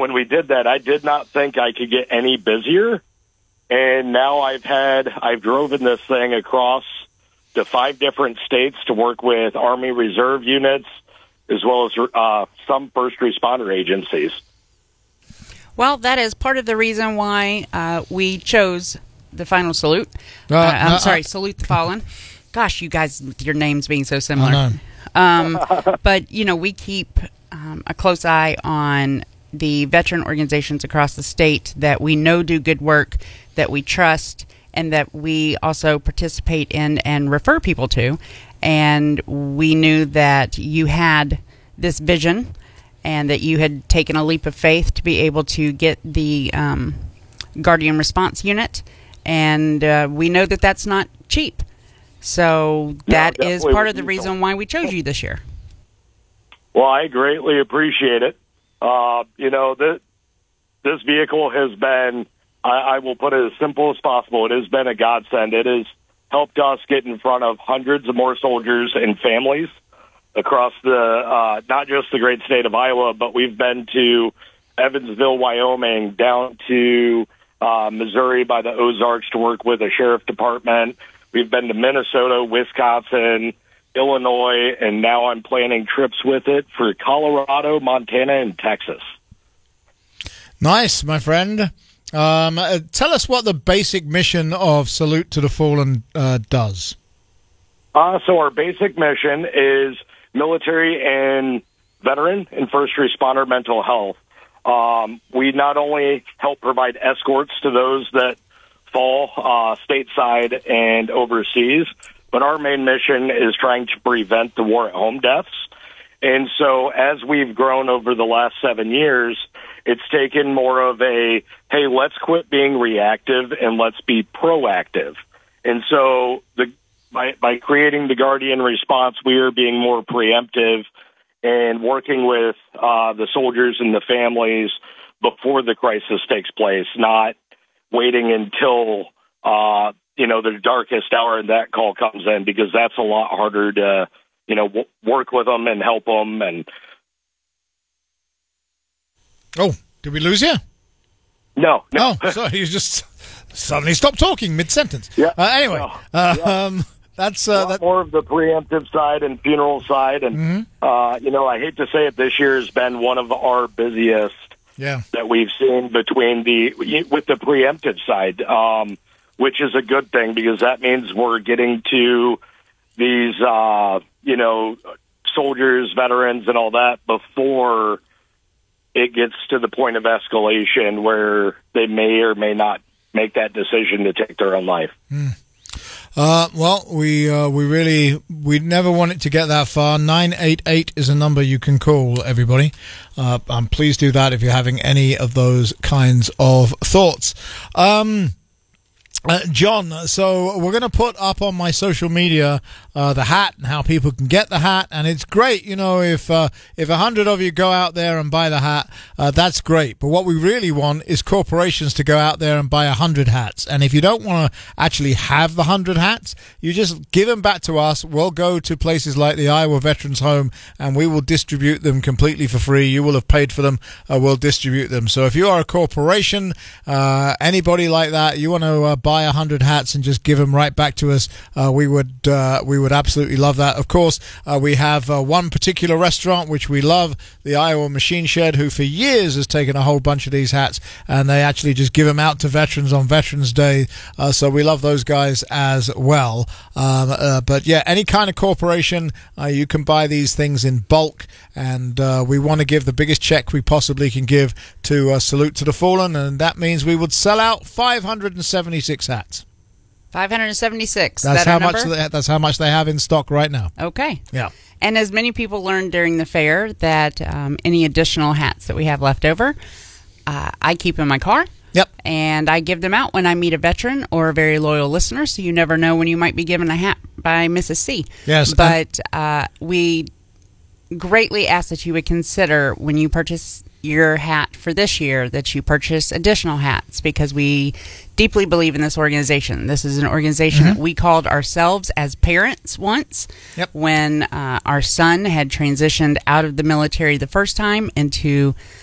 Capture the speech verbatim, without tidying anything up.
when we did that, I did not think I could get any busier. And now I've had, I've driven this thing across to five different states to work with Army Reserve units, as well as uh, some first responder agencies. Well, that is part of the reason why uh, we chose the Final Salute. Uh, uh, I'm uh, sorry, uh, Salute the Fallen. Gosh, you guys, with your names being so similar. Um, but, you know, we keep um, a close eye on the veteran organizations across the state that we know do good work, that we trust, and that we also participate in and refer people to. And we knew that you had this vision and that you had taken a leap of faith to be able to get the um, Guardian Response Unit. And uh, we know that that's not cheap. So that no, is part of the reason why we chose you this year. Well, I greatly appreciate it. Uh, you know, this, this vehicle has been, I, I will put it as simple as possible, it has been a godsend. It has helped us get in front of hundreds of more soldiers and families across the, uh, not just the great state of Iowa, but we've been to Evansville, Wyoming, down to uh, Missouri by the Ozarks to work with a sheriff department. We've been to Minnesota, Wisconsin, Illinois, and now I'm planning trips with it for Colorado, Montana, and Texas. Nice, my friend. Um, uh, tell us what the basic mission of Salute to the Fallen uh, does. Uh, so our basic mission is military and veteran and first responder mental health. Um, we not only help provide escorts to those that fall uh, stateside and overseas, but our main mission is trying to prevent the war at home deaths. And so as we've grown over the last seven years, it's taken more of a, hey, let's quit being reactive and let's be proactive. And so the, by, by creating the Guardian Response, we are being more preemptive and working with uh, the soldiers and the families before the crisis takes place, not waiting until, uh, you know, the darkest hour and that call comes in, because that's a lot harder to, you know, w- work with them and help them. And oh, did we lose you? No, no. Oh, sorry, you just suddenly stopped talking mid-sentence. Yeah. Uh, anyway, no. uh, yeah. um, that's a uh, lot that. more of the preemptive side and funeral side. And, Mm-hmm. uh, you know, I hate to say it, this year has been one of our busiest Yeah. that we've seen between the, with the preemptive side, um, which is a good thing, because that means we're getting to these, uh, you know, soldiers, veterans, and all that before it gets to the point of escalation where they may or may not make that decision to take their own life. Mm. Uh, well, we uh, we really we never want it to get that far. nine eight eight is a number you can call, everybody. Uh, and please do that if you're having any of those kinds of thoughts. Um, Uh, John, so we're going to put up on my social media uh, the hat and how people can get the hat, and it's great, you know, if uh, if a hundred of you go out there and buy the hat, uh, that's great. But what we really want is corporations to go out there and buy a hundred hats. And if you don't want to actually have the hundred hats, you just give them back to us. We'll go to places like the Iowa Veterans Home, and we will distribute them completely for free. You will have paid for them. Uh, we'll distribute them. So if you are a corporation, uh, anybody like that, you want to uh, buy buy a hundred hats and just give them right back to us, uh, we would uh, we would absolutely love that. Of course, uh, we have uh, one particular restaurant which we love, the Iowa Machine Shed, who for years has taken a whole bunch of these hats, and they actually just give them out to veterans on Veterans Day. Uh, so we love those guys as well. Um, uh, but yeah, any kind of corporation, uh, you can buy these things in bulk, and uh, we want to give the biggest check we possibly can give to uh, Salute to the Fallen, and that means we would sell out five hundred seventy-six hats. five hundred seventy-six. That's that how our much. number? They, that's how much they have in stock right now. Okay. Yeah. And as many people learned during the fair, that um, any additional hats that we have left over, uh, I keep in my car. Yep. And I give them out when I meet a veteran or a very loyal listener, so you never know when you might be given a hat by Missus C. Yes. But uh, we greatly ask that you would consider, when you purchase your hat for this year, that you purchase additional hats, because we deeply believe in this organization. This is an organization Mm-hmm. that we called ourselves as parents once. Yep. When uh, our son had transitioned out of the military the first time into